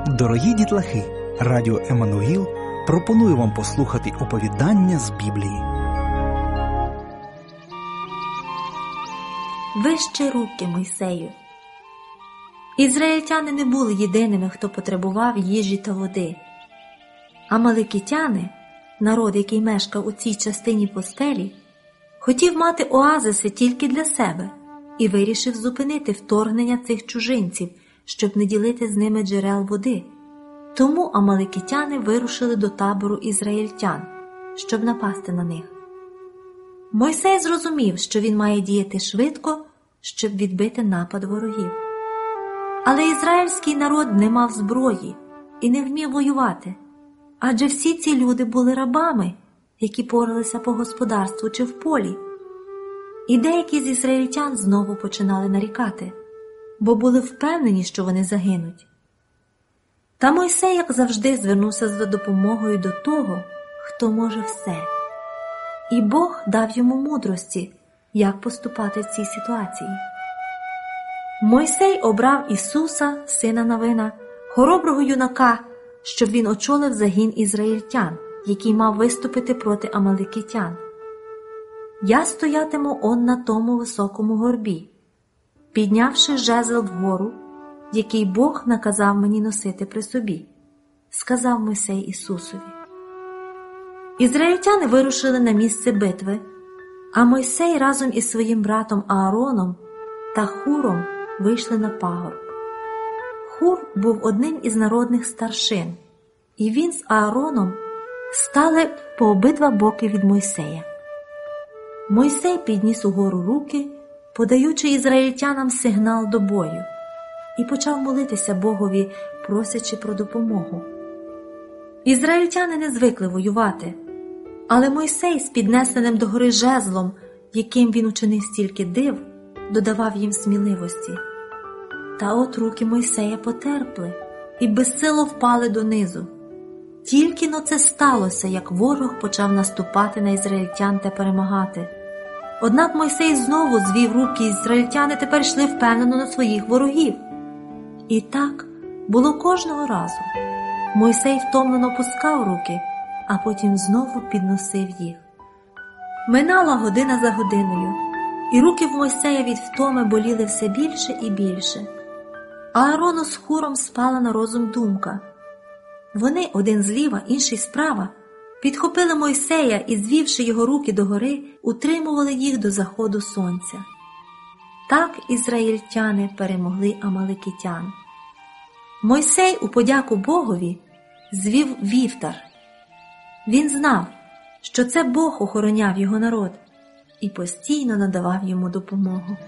Дорогі дітлахи, Радіо Еммануїл пропонує вам послухати оповідання з Біблії. Вище руки, Мойсею. Ізраїльтяни не були єдиними, хто потребував їжі та води. Амалекітяни, народ, який мешкав у цій частині пустелі, хотів мати оазиси тільки для себе і вирішив зупинити вторгнення цих чужинців, щоб не ділити з ними джерел води. Тому амалекітяни вирушили до табору ізраїльтян, щоб напасти на них. Мойсей зрозумів, що він має діяти швидко, щоб відбити напад ворогів. Але ізраїльський народ не мав зброї і не вмів воювати, адже всі ці люди були рабами, які поралися по господарству чи в полі. І деякі з ізраїльтян знову починали нарікати, бо були впевнені, що вони загинуть. Та Мойсей, як завжди, звернувся за допомогою до того, хто може все. І Бог дав йому мудрості, як поступати в цій ситуації. Мойсей обрав Ісуса, сина Навина, хороброго юнака, щоб він очолив загін ізраїльтян, який мав виступити проти амалекітян. «Я стоятиму он на тому високому горбі, піднявши жезл вгору, який Бог наказав мені носити при собі», – сказав Мойсей Ісусові. Ізраїльтяни вирушили на місце битви, а Мойсей разом із своїм братом Аароном та Хуром вийшли на пагорб. Хур був одним із народних старшин, і він з Аароном стали по обидва боки від Мойсея. Мойсей підніс угору руки, подаючи ізраїльтянам сигнал до бою, і почав молитися Богові, просячи про допомогу. Ізраїльтяни не звикли воювати, але Мойсей з піднесеним догори жезлом, яким він учинив стільки див, додавав їм сміливості. Та от руки Мойсея потерпли і безсило впали донизу. Тільки-но це сталося, як ворог почав наступати на ізраїльтян та перемагати. Однак Мойсей знову звів руки, і ізраїльтяни тепер йшли впевнено на своїх ворогів. І так було кожного разу. Мойсей втомлено опускав руки, а потім знову підносив їх. Минала година за годиною, і руки в Мойсея від втоми боліли все більше і більше. Аарону з Хуром спала на розум думка. Вони, один зліва, інший справа, підхопили Мойсея і, звівши його руки догори, утримували їх до заходу сонця. Так ізраїльтяни перемогли амалекітян. Мойсей у подяку Богові звів вівтар. Він знав, що це Бог охороняв його народ і постійно надавав йому допомогу.